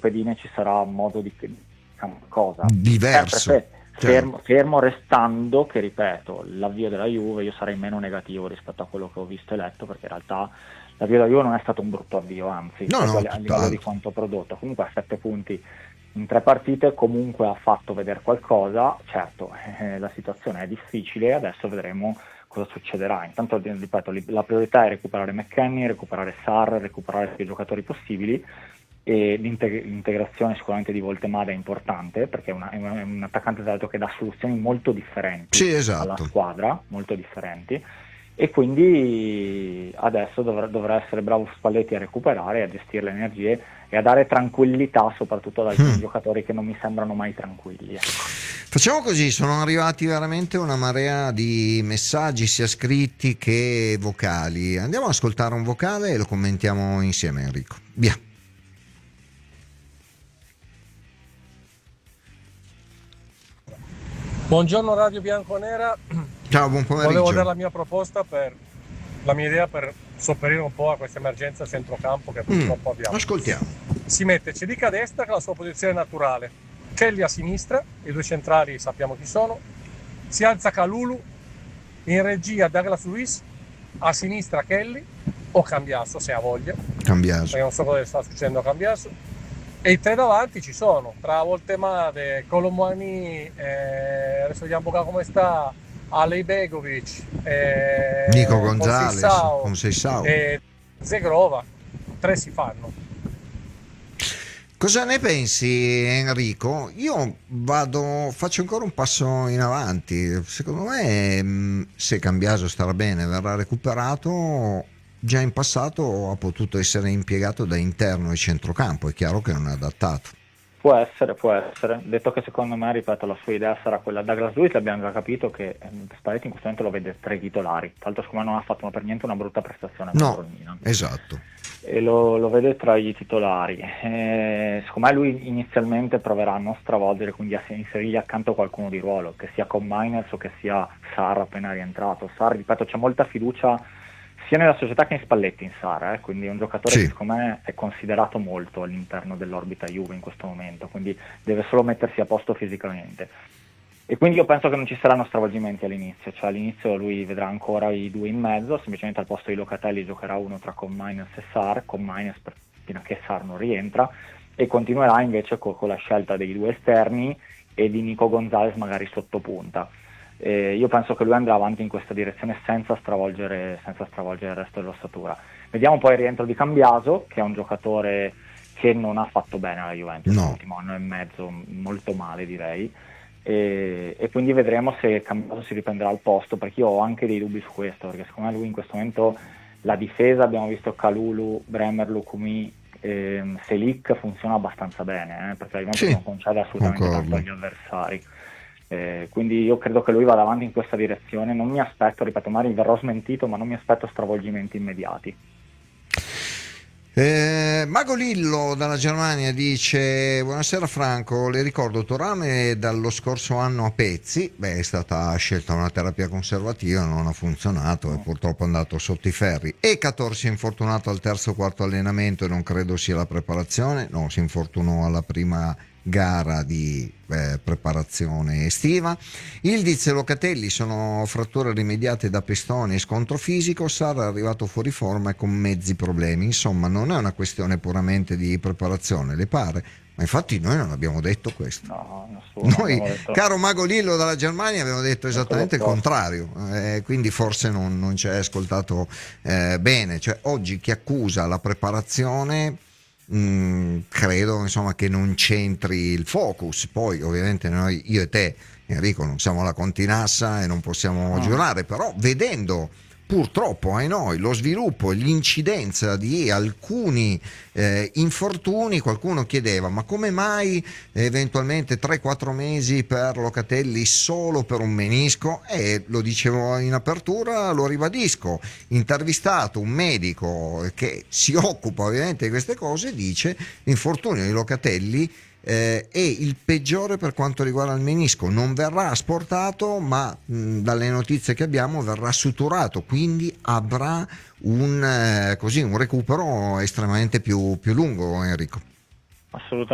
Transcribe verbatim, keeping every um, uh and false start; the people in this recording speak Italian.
pedine ci sarà modo di cosa diverso, sempre fermo, fermo restando che, ripeto, l'avvio della Juve, io sarei meno negativo rispetto a quello che ho visto e letto, perché in realtà l'avvio della Juve non è stato un brutto avvio, anzi no, no, a, a livello di quanto prodotto, comunque a sette punti in tre partite comunque ha fatto vedere qualcosa. Certo, eh, la situazione è difficile, adesso vedremo cosa succederà. Intanto, ripeto, la priorità è recuperare McKennie, recuperare Sarr, recuperare più giocatori possibili, e l'integrazione sicuramente di Voltemade è importante, perché è, una, è un attaccante dato che dà soluzioni molto differenti sì, esatto. alla squadra, molto differenti, e quindi adesso dovrà, dovrà essere bravo Spalletti a recuperare, a gestire le energie e a dare tranquillità soprattutto ad alcuni mm. giocatori che non mi sembrano mai tranquilli. Ecco. Facciamo così, sono arrivati veramente una marea di messaggi sia scritti che vocali. Andiamo ad ascoltare un vocale e lo commentiamo insieme, Enrico. Via. Buongiorno Radio Bianconera. Ciao, buon pomeriggio. Volevo dare la mia proposta, per la mia idea per sopperire un po' a questa emergenza a centrocampo che purtroppo mm, abbiamo. Ascoltiamo. Si mette Celic a destra, che è la sua posizione naturale, Kelly a sinistra, i due centrali sappiamo chi sono, si alza Kalulu, in regia Douglas Luiz, a sinistra Kelly o Cambiasso se ha voglia, Cambiasso, perché non so cosa sta succedendo a Cambiasso. E i tre davanti ci sono, tra Voltemade, Colomani, eh, adesso vediamo come sta, Alej Begovic, eh, Nico Gonzalez, Conceição e Zegrova. Tre si fanno. Cosa ne pensi, Enrico? Io vado, faccio ancora un passo in avanti. Secondo me, se Cambiaso starà bene, verrà recuperato. Già in passato ha potuto essere impiegato da interno e centrocampo, è chiaro che non è adattato. Può essere, può essere. Detto che secondo me, ripeto, la sua idea sarà quella. Douglas Luiz abbiamo già capito che Spalletti in questo momento lo vede tra i titolari. Tra l'altro secondo me non ha fatto per niente una brutta prestazione no, contro il Milan. Esatto. E lo, lo vede tra i titolari. E secondo me lui inizialmente proverà a non stravolgere, quindi a inserirgli accanto qualcuno di ruolo, che sia con Miners o che sia Sarr appena rientrato. Sarr, ripeto, c'è molta fiducia sia nella società che in Spalletti, in Sara, eh? Quindi è un giocatore sì. che secondo me è considerato molto all'interno dell'orbita Juve in questo momento, quindi deve solo mettersi a posto fisicamente. E quindi io penso che non ci saranno stravolgimenti all'inizio, cioè all'inizio lui vedrà ancora i due in mezzo, semplicemente al posto di Locatelli giocherà uno tra Cominers e Sarr, Cominers fino a che Sarr non rientra, e continuerà invece con, con la scelta dei due esterni e di Nico Gonzalez magari sotto punta. Eh, io penso che lui andrà avanti in questa direzione senza stravolgere, senza stravolgere il resto dell'ossatura. Vediamo poi il rientro di Cambiaso, che è un giocatore che non ha fatto bene alla Juventus no. l'ultimo anno e mezzo, molto male direi, e, e quindi vedremo se Cambiaso si riprenderà al posto, perché io ho anche dei dubbi su questo, perché secondo me lui in questo momento la difesa, abbiamo visto Kalulu, Bremer, Lukumi, ehm, Selic funziona abbastanza bene, eh, perché la Juventus sì, non concede assolutamente concordo. tanto agli avversari. Eh, quindi io credo che lui vada avanti in questa direzione, non mi aspetto, ripeto, magari verrò smentito, ma non mi aspetto stravolgimenti immediati. Eh, Mago Lillo dalla Germania dice: buonasera Franco, le ricordo Torame dallo scorso anno a pezzi. Beh, è stata scelta una terapia conservativa, non ha funzionato, è purtroppo andato sotto i ferri. E Cator si è infortunato al terzo o quarto allenamento e non credo sia la preparazione, no, si infortunò alla prima gara di eh, preparazione estiva. Ildiz e Locatelli sono fratture rimediate da pestone e scontro fisico. Sarr è arrivato fuori forma e con mezzi problemi. Insomma, non è una questione puramente di preparazione, le pare? Ma infatti noi non abbiamo detto questo. No, nessuno, noi, detto... caro Mago Lillo dalla Germania, abbiamo detto esattamente il contrario, eh, quindi forse non, non ci hai ascoltato eh, bene. Cioè, oggi chi accusa la preparazione Mm, credo insomma che non c'entri il focus. Poi ovviamente noi, io e te Enrico, non siamo la Continassa e non possiamo no. giurare, però vedendo purtroppo ai noi lo sviluppo e l'incidenza di alcuni eh, infortuni, qualcuno chiedeva: ma come mai eh, eventualmente tre quattro mesi per Locatelli solo per un menisco? E lo dicevo in apertura, lo ribadisco, intervistato un medico che si occupa ovviamente di queste cose, dice: l'infortunio di Locatelli Eh, è il peggiore per quanto riguarda il menisco, non verrà asportato, ma mh, dalle notizie che abbiamo verrà suturato, quindi avrà un, eh, così, un recupero estremamente più, più lungo, Enrico. Assolutamente.